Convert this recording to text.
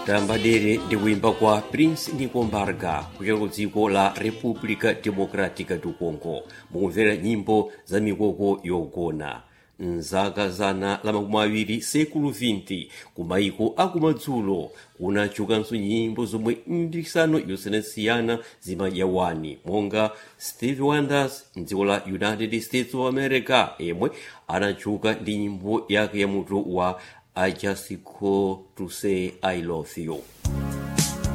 tambadere ndi kuimba kwa Prince Nikombarga kuchokera ku dziko la República Democrática do Congo. Mukumvera nyimbo za mikoko yogona. Mzaka zana la makumi awiri sekulu 20 kumayiko akumadzulo kunachukanso nyimbo zomwe mndikisano yosiyanasiyana zimayawani monga Stevie Wonder mdziko la United States of America yemwe anachuka ndi nyimbo yake ya mutu wa I Just Call to Say I Love You.